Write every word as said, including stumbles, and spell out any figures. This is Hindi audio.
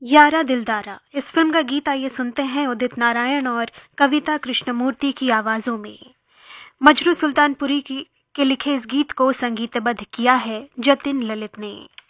यारा दिलदारा इस फिल्म का गीत आइए सुनते हैं उदित नारायण और कविता कृष्णमूर्ति की आवाज़ों में। मजरू सुल्तानपुरी की के लिखे इस गीत को संगीतबद्ध किया है जतिन ललित ने।